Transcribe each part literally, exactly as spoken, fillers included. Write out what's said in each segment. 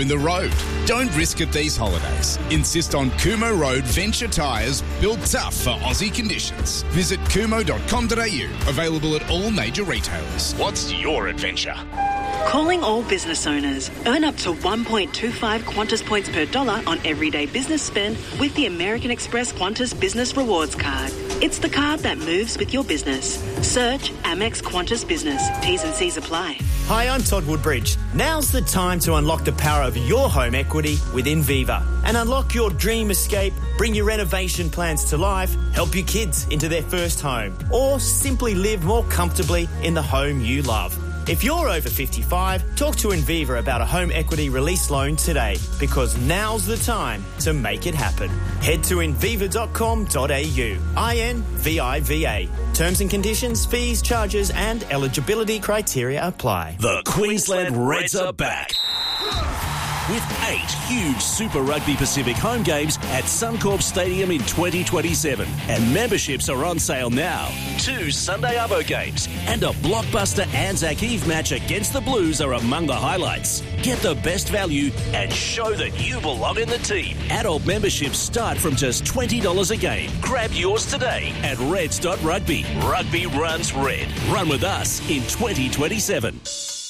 in the road. Don't risk it these holidays. Insist on Kumo Road Venture Tyres, built tough for Aussie conditions. Visit kumo dot com dot a u. Available at all major retailers. What's your adventure? Calling all business owners. Earn up to one point two five Qantas points per dollar on everyday business spend with the American Express Qantas Business Rewards Card. It's the card that moves with your business. Search Amex Qantas Business. T's and C's apply. Hi, I'm Todd Woodbridge. Now's the time to unlock the power of your home equity with Inviva and unlock your dream escape, bring your renovation plans to life, help your kids into their first home, or simply live more comfortably in the home you love. If you're over fifty-five, talk to Inviva about a home equity release loan today, because now's the time to make it happen. Head to inviva dot com dot a u. I N V I V A. Terms and conditions, fees, charges and eligibility criteria apply. The Queensland Reds are back. With eight huge Super Rugby Pacific home games at Suncorp Stadium in twenty twenty-seven. And memberships are on sale now. Two Sunday Arvo games and a blockbuster Anzac Eve match against the Blues are among the highlights. Get the best value and show that you belong in the team. Adult memberships start from just twenty dollars a game. Grab yours today at reds dot rugby. Rugby runs red. Run with us in twenty twenty-seven.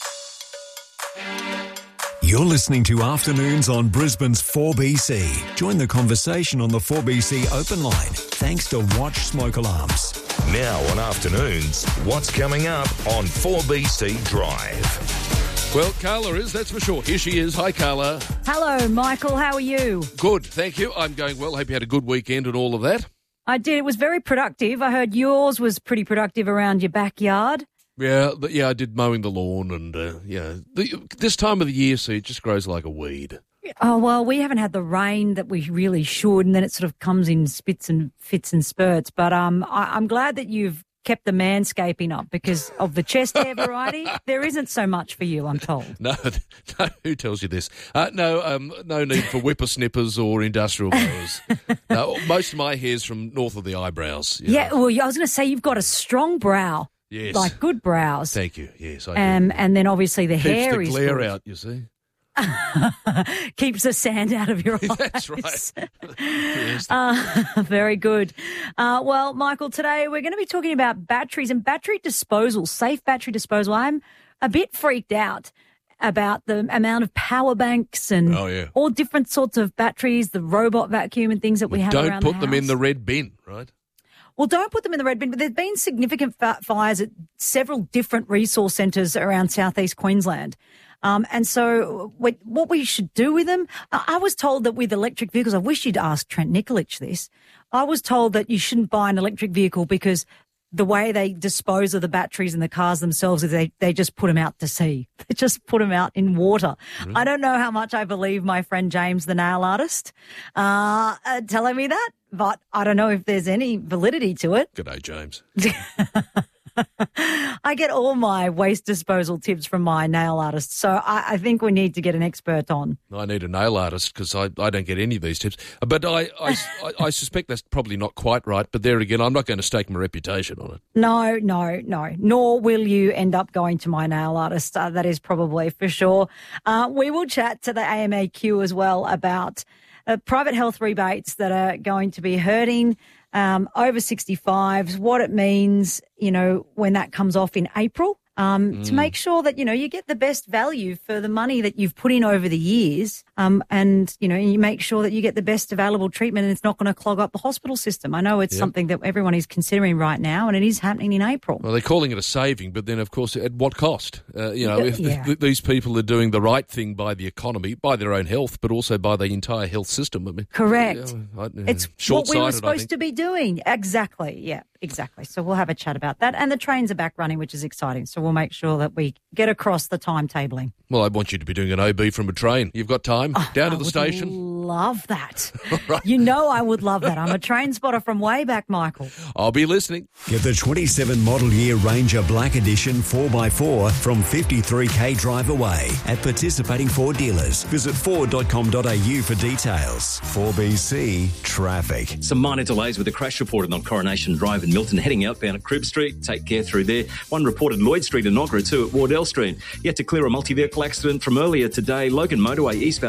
You're listening to Afternoons on Brisbane's four B C. Join the conversation on the four B C open line, thanks to Watch Smoke Alarms. Now on Afternoons, what's coming up on four B C Drive? Well, Carla is, that's for sure. Here she is. Hi, Carla. Hello, Michael. How are you? Good, thank you. I'm going well. Hope you had a good weekend and all of that. I did. It was very productive. I heard yours was pretty productive around your backyard. Yeah, but yeah, I did mowing the lawn and, uh, yeah, the, this time of the year, see, it just grows like a weed. Oh, well, we haven't had the rain that we really should, and then it sort of comes in spits and fits and spurts. But um, I, I'm glad that you've kept the manscaping up because of the chest hair variety. There isn't so much for you, I'm told. No, no, who tells you this? Uh, no, um, no need for whippersnippers or industrial mowers. No, most of my hair's from north of the eyebrows. Yeah, know. well, I was going to say you've got a strong brow. Yes. Like good brows. Thank you. Yes, I um, do. And then obviously the Keeps hair the is glare good. out, you see. Keeps the sand out of your eyes. That's right. Yes. uh, very good. Uh, well, Michael, today we're going to be talking about batteries and battery disposal, safe battery disposal. I'm a bit freaked out about the amount of power banks and oh, yeah. all different sorts of batteries, the robot vacuum and things that we well, have don't around put the them in house. the red bin, right? Well, don't put them in the red bin, but there's been significant fires at several different resource centres around southeast Queensland. Um, and so what, what we should do with them, I was told that with electric vehicles, I wish you'd ask Trent Nikolic this, I was told that you shouldn't buy an electric vehicle because the way they dispose of the batteries in the cars themselves is they, they just put them out to sea. They just put them out in water. Mm-hmm. I don't know how much I believe my friend James, the nail artist, uh, uh, telling me that, but I don't know if there's any validity to it. Good day, James. I get all my waste disposal tips from my nail artist, so I, I think we need to get an expert on. I need a nail artist because I, I don't get any of these tips. But I, I, I, I suspect that's probably not quite right. But there again, I'm not going to stake my reputation on it. No, no, no. Nor will you end up going to my nail artist. Uh, that is probably for sure. Uh, we will chat to the A M A Q as well about uh, private health rebates that are going to be hurting Um, over sixty-fives, what it means, you know, when that comes off in April, um, mm. to make sure that, you know, you get the best value for the money that you've put in over the years, um, and, you know, you make sure that you get the best available treatment and it's not going to clog up the hospital system. I know it's yep. something that everyone is considering right now, and it is happening in April. Well, they're calling it a saving, but then, of course, at what cost? Uh, you know, if, yeah. if these people are doing the right thing by the economy, by their own health, but also by the entire health system. I mean, Correct. You know, I, uh, it's what we were supposed to be doing. Exactly, yeah. Exactly. So we'll have a chat about that. And the trains are back running, which is exciting. So we'll make sure that we get across the timetabling. Well, I want you to be doing an O B from a train. You've got time? Oh, Down I to the would station? Love that. Right. You know I would love that. I'm a train spotter from way back, Michael. I'll be listening. Get the twenty-seven model year Ranger Black Edition four by four from fifty-three k drive away at participating Ford dealers. Visit ford dot com dot a u for details. four B C Traffic. Some minor delays with a crash reported on Coronation Drive in Milton, heading outbound at Cribb Street. Take care through there. One reported Lloyd Street in Nogra, two at Wardell Street. Yet to clear a multi-vehicle accident from earlier today. Logan Motorway eastbound